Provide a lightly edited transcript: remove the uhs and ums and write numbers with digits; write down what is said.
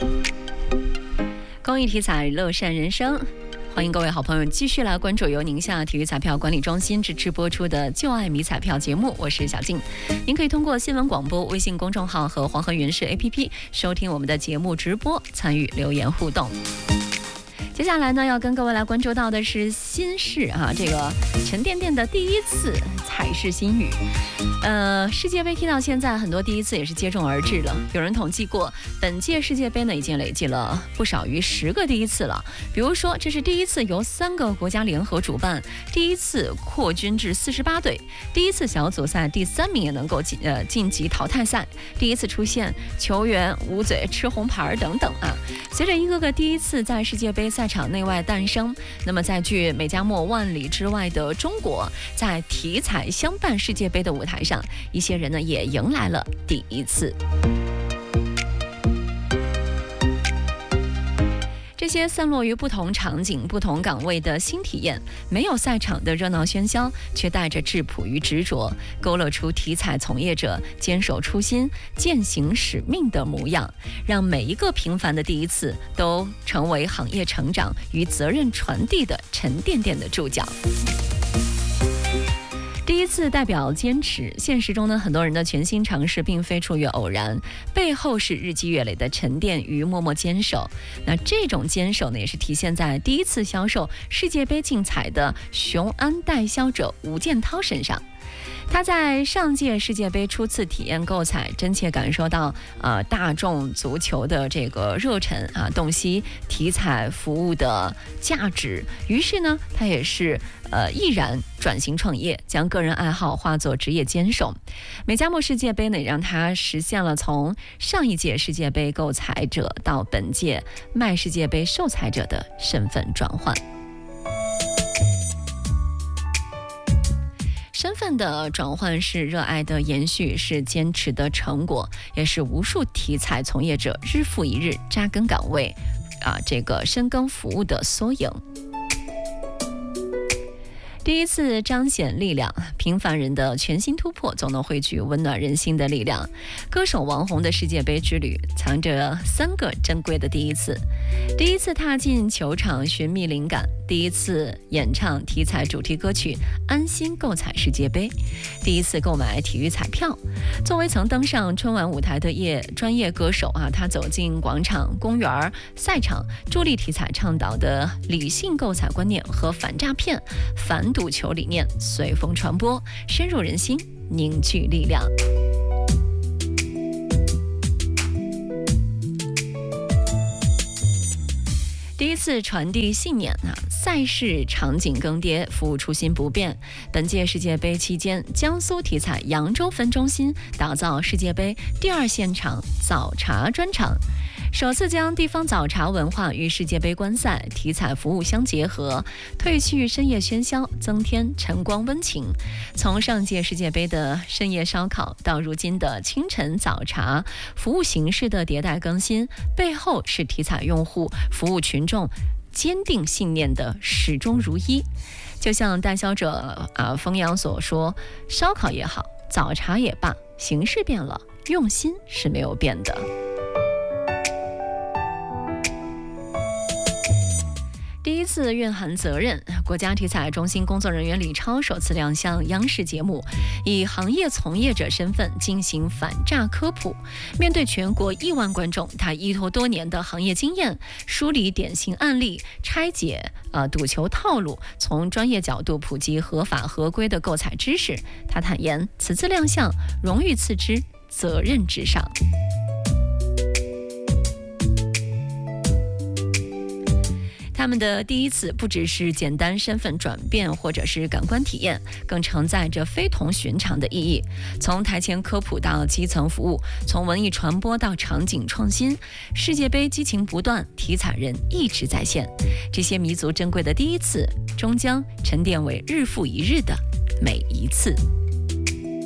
公益体彩，乐善人生。欢迎各位好朋友继续来关注由宁夏体育彩票管理中心支持播出的《就爱迷彩票》节目，我是小静。您可以通过新闻广播微信公众号和黄河云视 APP 收听我们的节目直播，参与留言互动。接下来呢，要跟各位来关注到的是新事啊，这个沉甸甸的第一次彩市新语。世界杯踢到现在，很多第一次也是接踵而至了。有人统计过，本届世界杯呢已经累计了不少于10个第一次了。比如说，这是第一次由3个国家联合主办，第一次扩军至48队，第一次小组赛第3名也能够晋级淘汰赛，第一次出现球员捂嘴吃红牌等等啊。随着一个个第一次在世界杯赛场内外诞生，那么在距美加墨万里之外的中国，在体彩相伴世界杯的舞台上，一些人呢也迎来了第一次。这些散落于不同场景、不同岗位的新体验，没有赛场的热闹喧嚣，却带着质朴与执着，勾勒出体彩从业者坚守初心、践行使命的模样，让每一个平凡的第一次都成为行业成长与责任传递的沉甸甸的注脚。第一次代表坚持，现实中呢，很多人的全新尝试并非出于偶然，背后是日积月累的沉淀与默默坚守。那这种坚守呢，也是体现在第一次销售世界杯竞彩的雄安代销者吴建涛身上。他在上届世界杯初次体验购彩，真切感受到大众足球的这个热忱啊，洞悉体彩服务的价值。于是呢，他也是毅然转型创业，将个人爱好化作职业坚守。美加墨世界杯呢，也让他实现了从上一届世界杯购彩者到本届卖世界杯售彩者的身份转换。身份的转换是热爱的延续，是坚持的成果，也是无数体彩从业者日复一日扎根岗位这个深耕服务的缩影。第一次彰显力量，平凡人的全新突破总能汇聚温暖人心的力量。歌手王红的世界杯之旅藏着3个珍贵的第一次：第一次踏进球场寻觅灵感，第一次演唱体彩主题歌曲安心购彩世界杯，第一次购买体育彩票。作为曾登上春晚舞台的专业歌手他走进广场、公园、赛场，助力体彩倡导的理性购彩观念和反诈骗、反赌球理念随风传播，深入人心，凝聚力量。第一次传递信念赛事场景更迭，服务初心不变。本届世界杯期间，江苏体彩扬州分中心打造世界杯第2现场早茶专场，首次将地方早茶文化与世界杯观赛体彩服务相结合，褪去深夜喧嚣，增添晨光温情。从上届世界杯的深夜烧烤到如今的清晨早茶，服务形式的迭代更新，背后是体彩用户服务群众坚定信念的始终如一。就像代销者冯阳所说，烧烤也好，早茶也罢，形式变了，用心是没有变的。第一次蕴含责任，国家体彩中心工作人员李超首次亮相央视节目，以行业从业者身份进行反诈科普。面对全国亿万观众，他依托多年的行业经验，梳理典型案例，拆解赌球套路，从专业角度普及合法合规的购彩知识。他坦言，此次亮相，荣誉次之，责任至上。他们的第一次不只是简单身份转变或者是感官体验，更承载着非同寻常的意义。从台前科普到基层服务，从文艺传播到场景创新，世界杯激情不断，体彩人一直在线。这些弥足珍贵的第一次，终将沉淀为日复一日的每一次。